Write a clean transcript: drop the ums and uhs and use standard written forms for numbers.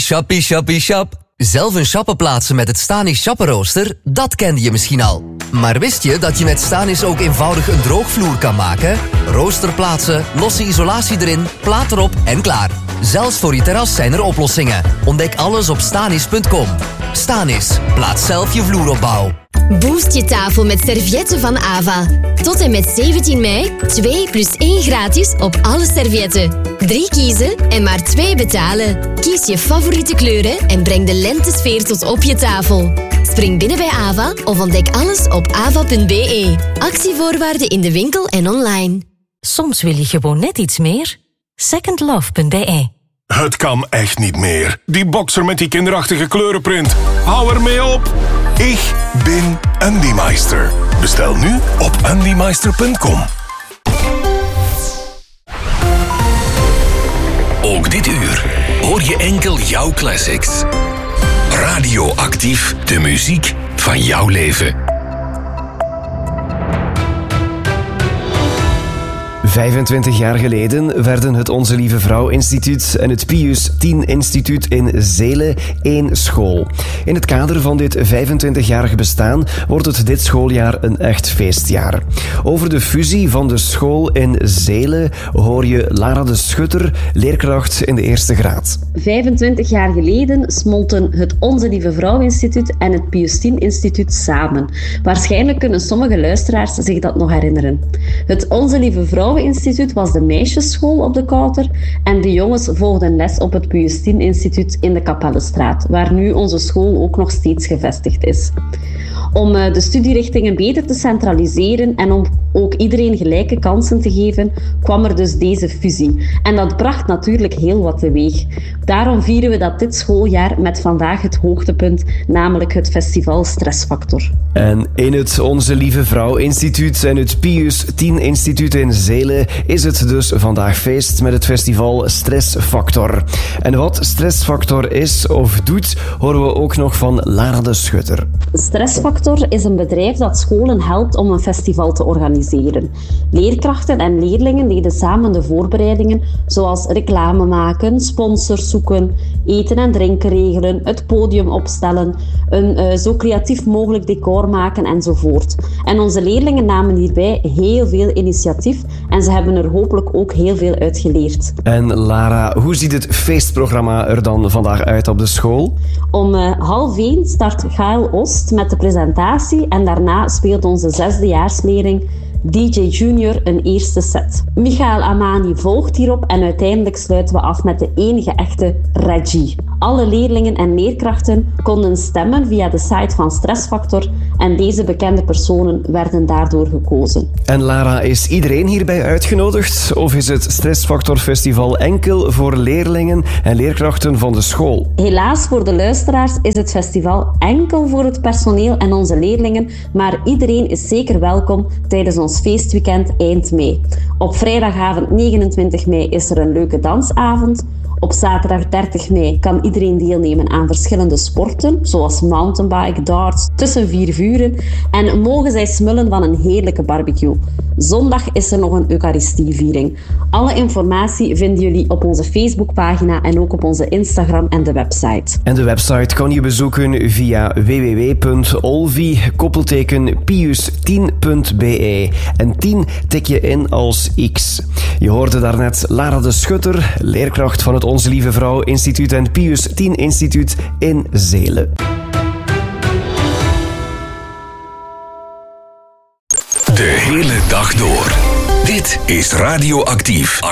Shappie, shappie, shap. Zelf een chappen plaatsen met het Stanis chappenrooster, dat kende je misschien al. Maar wist je dat je met Stanis ook eenvoudig een droogvloer kan maken? Rooster plaatsen, losse isolatie erin, plaat erop en klaar. Zelfs voor je terras zijn er oplossingen. Ontdek alles op stanis.com. Stanis, plaats zelf je vloeropbouw. Boost je tafel met servietten van Ava. Tot en met 17 mei 2 plus 1 gratis op alle servietten. 3 kiezen en maar 2 betalen. Kies je favoriete kleuren en breng de lentesfeer tot op je tafel. Spring binnen bij Ava of ontdek alles op ava.be. Actievoorwaarden in de winkel en online. Soms wil je gewoon net iets meer. Secondlove.be. Het kan echt niet meer. Die boxer met die kinderachtige kleurenprint. Hou ermee op. Ik ben Andy Meister. Bestel nu op andymeister.com. Ook dit uur hoor je enkel jouw classics. Radioactief, de muziek van jouw leven. 25 jaar geleden werden het Onze Lieve Vrouw Instituut en het Pius X Instituut in Zelen één school. In het kader van dit 25-jarige bestaan wordt het dit schooljaar een echt feestjaar. Over de fusie van de school in Zelen hoor je Lara de Schutter, leerkracht in de eerste graad. 25 jaar geleden smolten het Onze Lieve Vrouw Instituut en het Pius X Instituut samen. Waarschijnlijk kunnen sommige luisteraars zich dat nog herinneren. Het Onze Lieve Vrouw Instituut was de meisjesschool op de Kouter en de jongens volgden les op het Pius X Instituut in de Kapellenstraat, waar nu onze school ook nog steeds gevestigd is. Om de studierichtingen beter te centraliseren en om ook iedereen gelijke kansen te geven, kwam er dus deze fusie. En dat bracht natuurlijk heel wat teweeg. Daarom vieren we dat dit schooljaar met vandaag het hoogtepunt, namelijk het festival Stressfactor. En in het Onze Lieve Vrouw Instituut en het Pius X Instituut in Zelen is het dus vandaag feest met het festival Stressfactor. En wat Stressfactor is of doet, horen we ook nog van Lara de Schutter. Stressfactor is een bedrijf dat scholen helpt om een festival te organiseren. Leerkrachten en leerlingen deden samen de voorbereidingen, zoals reclame maken, sponsors zoeken, eten en drinken regelen, het podium opstellen, een zo creatief mogelijk decor maken enzovoort. En onze leerlingen namen hierbij heel veel initiatief en ze hebben er hopelijk ook heel veel uit geleerd. En Lara, hoe ziet het feestprogramma er dan vandaag uit op de school? Om 12:30 start Gaël Oost met de presentatie en daarna speelt onze 6e-jaarsleerling DJ Junior een eerste set. Michael Amani volgt hierop en uiteindelijk sluiten we af met de enige echte Reggie. Alle leerlingen en leerkrachten konden stemmen via de site van Stressfactor en deze bekende personen werden daardoor gekozen. En Lara, is iedereen hierbij uitgenodigd? Of is het Stressfactor Festival enkel voor leerlingen en leerkrachten van de school? Helaas voor de luisteraars is het festival enkel voor het personeel en onze leerlingen, maar iedereen is zeker welkom tijdens ons feestweekend eind mei. Op vrijdagavond 29 mei is er een leuke dansavond. Op zaterdag 30 mei kan iedereen deelnemen aan verschillende sporten, zoals mountainbike, darts, tussen 4 vuren en mogen zij smullen van een heerlijke barbecue. Zondag is er nog een Eucharistieviering. Alle informatie vinden jullie op onze Facebookpagina en ook op onze Instagram en de website. En de website kan je bezoeken via www.olvi-pius10.be en 10 tik je in als X. Je hoorde daarnet Lara de Schutter, leerkracht van het Onze Lieve Vrouw Instituut en Pius X Instituut in Zelen. De hele dag door. Dit is Radioactief.